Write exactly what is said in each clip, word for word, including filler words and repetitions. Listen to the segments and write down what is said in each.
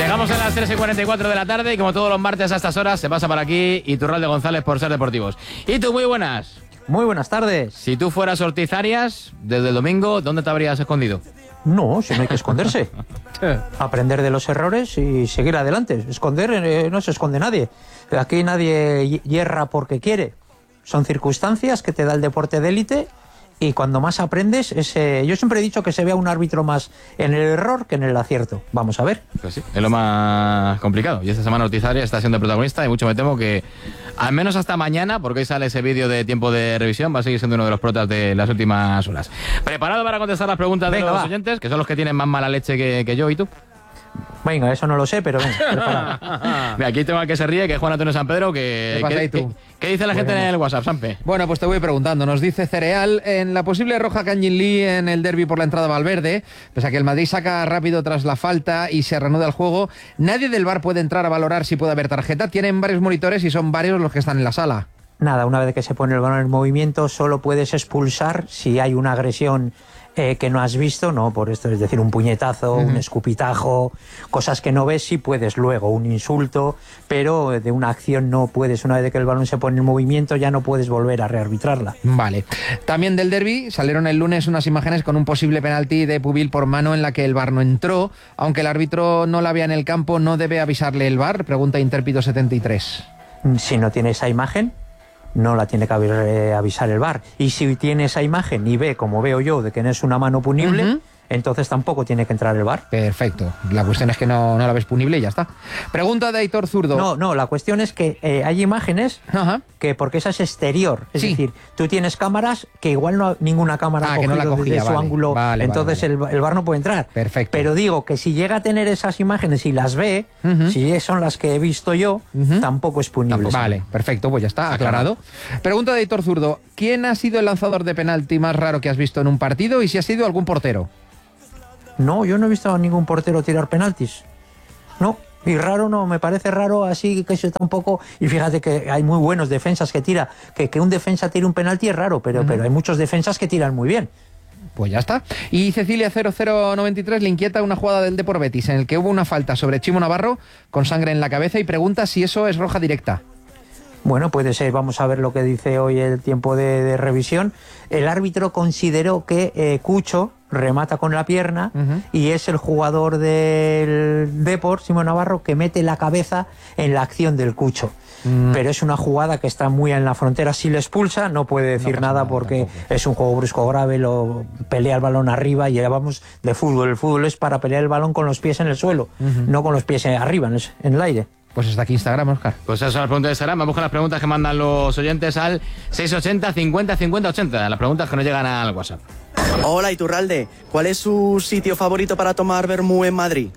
Llegamos a las tres y cuarenta y cuatro de la tarde y como todos los martes a estas horas se pasa por aquí Iturralde González por Ser Deportivos. Y tú, muy buenas. Muy buenas tardes. Si tú fueras Ortiz Arias, desde el domingo, ¿dónde te habrías escondido? No, si no hay que esconderse. Aprender de los errores y seguir adelante. Esconder, eh, no se esconde nadie. Aquí nadie hierra porque quiere. Son circunstancias que te da el deporte de élite. Y cuando más aprendes, ese, yo siempre he dicho que se vea un árbitro más en el error que en el acierto. Vamos a ver. Pues sí, es lo más complicado. Y esta semana Ortiz Arias está siendo protagonista y mucho me temo que, al menos hasta mañana, porque hoy sale ese vídeo de tiempo de revisión, va a seguir siendo uno de los protas de las últimas horas. ¿Preparado para contestar las preguntas Venga, de los va. oyentes? Que son los que tienen más mala leche que, que yo y tú. Venga, eso no lo sé, pero venga, preparado. Mira, aquí tengo al que se ríe, que es Juan Antonio San Pedro, que... ¿Qué pasa ahí ¿qué, tú? ¿Qué dice la gente bueno, en el WhatsApp, Sampe? Bueno, pues te voy preguntando. Nos dice Cereal, en la posible roja Kangin Lee en el derbi por la entrada a Valverde, pese a que el Madrid saca rápido tras la falta y se reanuda el juego, nadie del V A R puede entrar a valorar si puede haber tarjeta. Tienen varios monitores y son varios los que están en la sala. Nada, una vez que se pone el balón en movimiento, solo puedes expulsar si hay una agresión eh, que no has visto, no por esto, es decir, un puñetazo, uh-huh. un escupitajo, cosas que no ves, sí puedes luego, un insulto, pero de una acción no puedes, una vez que el balón se pone en movimiento, ya no puedes volver a rearbitrarla. Vale. También del derbi salieron el lunes unas imágenes con un posible penalti de Pubil por mano en la que el V A R no entró, aunque el árbitro no la vea en el campo, ¿no debe avisarle el V A R? Pregunta Intérpido setenta y tres. Si no tiene esa imagen, no la tiene que haber, eh, avisar el V A R. Y si tiene esa imagen y ve, como veo yo, de que no es una mano punible, uh-huh. entonces tampoco tiene que entrar el V A R. Perfecto. La cuestión es que no, no la ves punible y ya está. Pregunta de Aitor Zurdo. No, no, la cuestión es que eh, hay imágenes uh-huh. que porque esa es exterior. Es sí. decir, tú tienes cámaras que igual no ninguna cámara ah, ha que no la cogía, desde vale, su ángulo, vale, entonces vale, vale. El, el V A R no puede entrar. Perfecto. Pero digo que si llega a tener esas imágenes y las ve, uh-huh. si son las que he visto yo, uh-huh. tampoco es punible. Tampoco. Vale, perfecto, pues ya está, aclarado. Pregunta de Aitor Zurdo. ¿Quién ha sido el lanzador de penalti más raro que has visto en un partido y si ha sido algún portero? No, yo no he visto a ningún portero tirar penaltis. No, y raro no, me parece raro así que eso está un poco... Y fíjate que hay muy buenos defensas que tira. Que, que un defensa tire un penalti es raro, pero, uh-huh. pero hay muchos defensas que tiran muy bien. Pues ya está. Y Cecilia cero cero noventa y tres le inquieta una jugada del Depor Betis en el que hubo una falta sobre Chimo Navarro con sangre en la cabeza y pregunta si eso es roja directa. Bueno, puede ser, vamos a ver lo que dice hoy el tiempo de, de revisión. El árbitro consideró que eh, Cucho remata con la pierna uh-huh. y es el jugador del Depor, Chimo Navarro, que mete la cabeza en la acción del Cucho. Uh-huh. Pero es una jugada que está muy en la frontera. Si le expulsa, no puede decir no nada, nada porque tampoco. Es un juego brusco grave, lo pelea el balón arriba y vamos de fútbol. El fútbol es para pelear el balón con los pies en el suelo, uh-huh. no con los pies arriba, en el, en el aire. Pues hasta aquí Instagram, Óscar. Pues esas son las preguntas de Instagram. Vamos con las preguntas que mandan los oyentes al seis ochenta cincuenta cincuenta ochenta. Las preguntas que nos llegan al WhatsApp. Hola, Iturralde. ¿Cuál es su sitio favorito para tomar vermú en Madrid?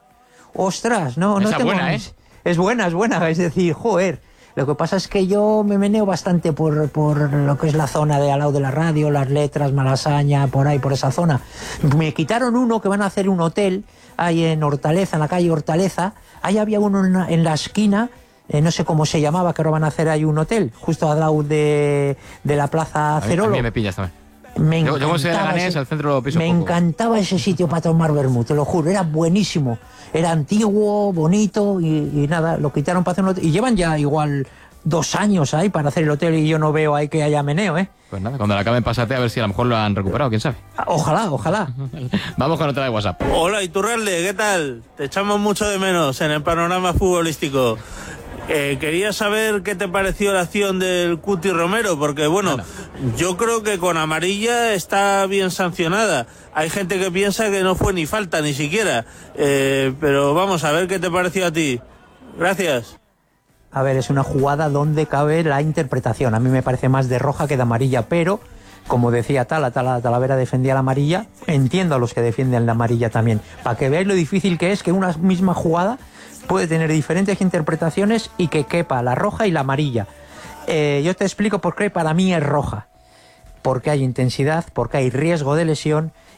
Ostras, no, no Esa tengo... buena, ¿eh? Es buena, es buena. Es decir, joder... Lo que pasa es que yo me meneo bastante por, por lo que es la zona de al lado de la radio, Las Letras, Malasaña, por ahí, por esa zona. Me quitaron uno que van a hacer un hotel ahí en Hortaleza, en la calle Hortaleza. Ahí había uno en la, en la esquina, eh, no sé cómo se llamaba, que ahora van a hacer ahí un hotel, justo al lado de, de la Plaza Cerolo. A mí, a mí me pillas también. Me yo, yo soy de Leganés, ese, al centro piso me poco. encantaba ese sitio para tomar vermut, te lo juro, era buenísimo. Era antiguo, bonito y, y nada, lo quitaron para hacer un hotel. Y llevan ya igual... dos años ahí para hacer el hotel y yo no veo ahí que haya meneo, ¿eh? Pues nada, cuando la acaben pásate a ver si a lo mejor lo han recuperado, quién sabe. Ojalá, ojalá. Vamos con otra de WhatsApp. Hola, Iturralde, ¿qué tal? Te echamos mucho de menos en el panorama futbolístico. Eh, quería saber qué te pareció la acción del Cuti Romero, porque bueno, Nada. yo creo que con amarilla está bien sancionada. Hay gente que piensa que no fue ni falta, ni siquiera. Eh, pero vamos a ver qué te pareció a ti. Gracias. A ver, es una jugada donde cabe la interpretación. A mí me parece más de roja que de amarilla, pero, como decía Tala, Tala Talavera defendía la amarilla, entiendo a los que defienden la amarilla también, para que veáis lo difícil que es que una misma jugada puede tener diferentes interpretaciones y que quepa la roja y la amarilla. Eh, yo te explico por qué para mí es roja. Porque hay intensidad, porque hay riesgo de lesión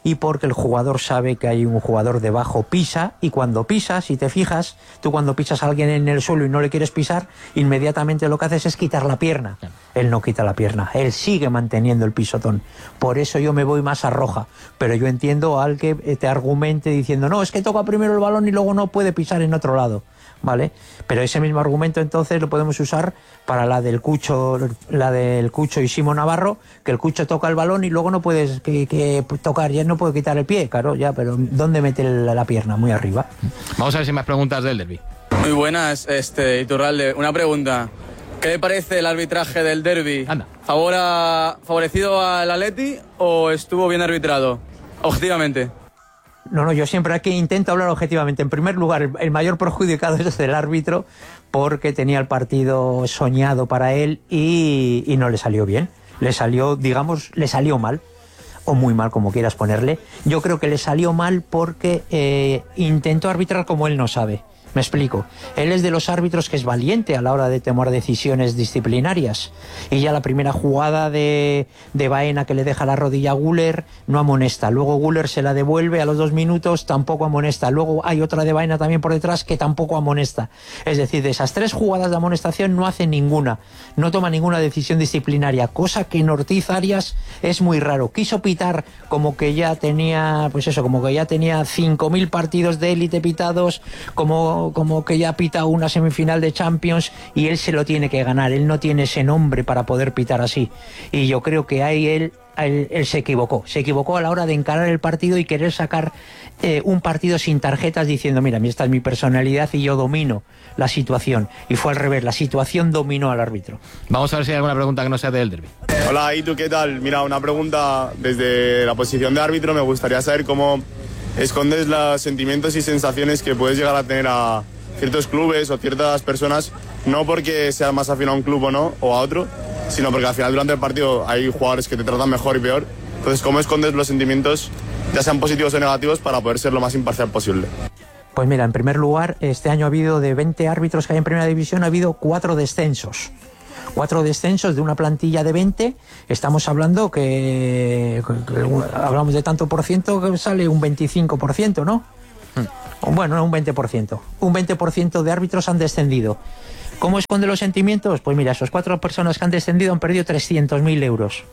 y porque el jugador sabe que hay un jugador debajo, pisa, y cuando pisas, si te fijas, tú cuando pisas a alguien en el suelo y no le quieres pisar, inmediatamente lo que haces es quitar la pierna. Él no quita la pierna, él sigue manteniendo el pisotón. Por eso yo me voy más a roja, pero yo entiendo al que te argumente diciendo, no, es que toca primero el balón y luego no puede pisar en otro lado. ¿Vale? Pero ese mismo argumento entonces lo podemos usar para la del Cucho, la del Cucho y Simo Navarro, que el Cucho toca el balón y luego no puedes que, que tocar, ya no puede quitar el pie, claro, ya, pero ¿dónde mete la, la pierna? Muy arriba. Vamos a ver si hay más preguntas del derbi. Muy buenas, este Iturralde. Una pregunta. ¿Qué le parece el arbitraje del derbi? Anda. ¿Favor a, ¿Favorecido al Atleti o estuvo bien arbitrado? Objetivamente. No, no, yo siempre aquí intento hablar objetivamente. En primer lugar, el, el mayor perjudicado es el árbitro porque tenía el partido soñado para él y, y no le salió bien. Le salió, digamos, le salió mal. O muy mal, como quieras ponerle. Yo creo que le salió mal porque eh, intentó arbitrar como él no sabe. Me explico. Él es de los árbitros que es valiente a la hora de tomar decisiones disciplinarias. Y ya la primera jugada de, de Baena que le deja la rodilla a Güler no amonesta. Luego Güler se la devuelve a los dos minutos, tampoco amonesta. Luego hay otra de Baena también por detrás que tampoco amonesta. Es decir, de esas tres jugadas de amonestación no hace ninguna. No toma ninguna decisión disciplinaria, cosa que en Ortiz Arias es muy raro. Quiso pitar como que ya tenía, pues eso, como que ya tenía cinco mil partidos de élite pitados, como como que ya pita una semifinal de Champions y él se lo tiene que ganar, él no tiene ese nombre para poder pitar así, y yo creo que ahí él, él, él se equivocó, se equivocó a la hora de encarar el partido y querer sacar eh, un partido sin tarjetas diciendo, mira, esta es mi personalidad y yo domino la situación, y fue al revés, la situación dominó al árbitro. Vamos a ver si hay alguna pregunta que no sea del derbi. Hola, ¿y tú qué tal? Mira, una pregunta desde la posición de árbitro, me gustaría saber cómo escondes los sentimientos y sensaciones que puedes llegar a tener a ciertos clubes o ciertas personas, no porque seas más afín a un club o no, o a otro, sino porque al final durante el partido hay jugadores que te tratan mejor y peor. Entonces, ¿cómo escondes los sentimientos, ya sean positivos o negativos, para poder ser lo más imparcial posible? Pues mira, en primer lugar, este año ha habido de veinte árbitros que hay en Primera División, ha habido cuatro descensos. Cuatro descensos de una plantilla de veinte, estamos hablando que, que, que hablamos de tanto por ciento que sale un veinticinco por ciento, ¿no? Hmm. Bueno, no un veinte por ciento. Un veinte por ciento de árbitros han descendido. ¿Cómo esconde los sentimientos? Pues mira, esos cuatro personas que han descendido han perdido trescientos mil euros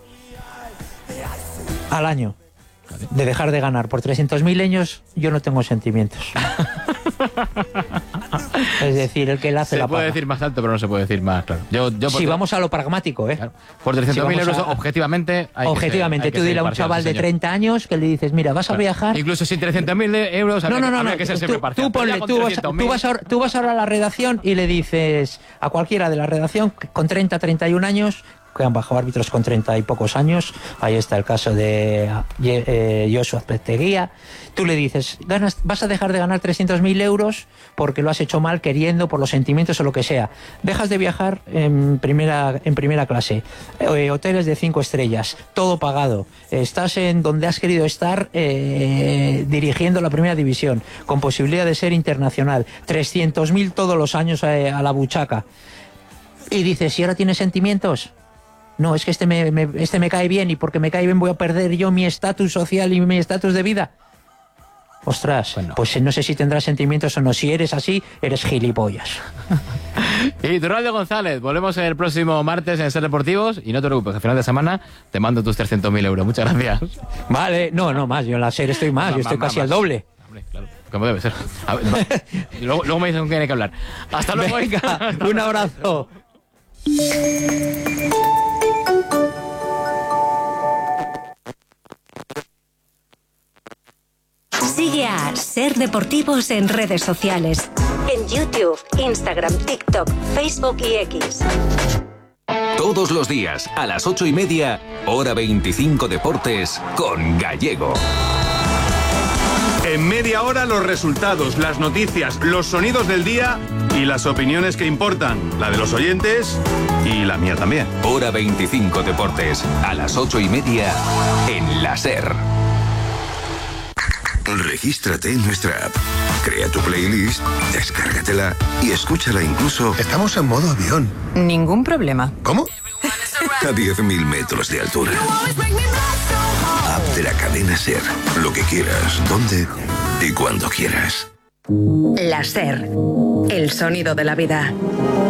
al año de dejar de ganar. Por trescientos mil años yo no tengo sentimientos. Es decir, el que la hace se la puede paga. decir más alto, pero no se puede decir más claro. Yo, yo si vamos a lo pragmático, ¿eh? Claro. Por trescientos mil si euros, a, objetivamente... Hay objetivamente, que ser, hay tú que dile a un chaval de treinta años que le dices, mira, vas a claro. viajar... Incluso sin trescientos mil euros, no, no, no, habría no, que ser tú, siempre parcial. Tú, ponle, tú, vas, tú, vas a, tú vas ahora a la redacción y le dices a cualquiera de la redacción con treinta, treinta y un años... que han bajado árbitros con treinta y pocos años, ahí está el caso de eh, Joshua Azpeitia. Tú le dices, ganas, vas a dejar de ganar trescientos mil euros porque lo has hecho mal, queriendo, por los sentimientos o lo que sea. Dejas de viajar en primera, en primera clase, eh, hoteles de cinco estrellas, todo pagado. Estás en donde has querido estar eh, dirigiendo la Primera División, con posibilidad de ser internacional. trescientos mil todos los años eh, a la buchaca. Y dices, ¿y ahora tienes sentimientos? No, es que este me, me, este me cae bien y porque me cae bien voy a perder yo mi estatus social y mi estatus de vida. Ostras, bueno. Pues no sé si tendrás sentimientos o no. Si eres así, eres gilipollas. Y Iturralde González, volvemos el próximo martes en Ser Deportivos y no te preocupes, al final de semana te mando tus trescientos mil euros. Muchas gracias. Vale, no, no más, yo en la SER estoy más, no, yo estoy más, casi más. al doble. Hombre, claro, como debe ser. A ver, luego, luego me dicen con quién hay que hablar. Hasta luego. Venga, un abrazo. Sigue a Ser Deportivos en redes sociales. En YouTube, Instagram, TikTok, Facebook y X. Todos los días, a las ocho y media, hora veinticinco Deportes, con Gallego. En media hora los resultados, las noticias, los sonidos del día y las opiniones que importan. La de los oyentes y la mía también. Hora veinticinco Deportes, a las ocho y media, en la SER. Regístrate en nuestra app, crea tu playlist, descárgatela y escúchala incluso... Estamos en modo avión. Ningún problema. ¿Cómo? A diez mil metros de altura. de la cadena SER. Lo que quieras, donde y cuando quieras. La SER, el sonido de la vida.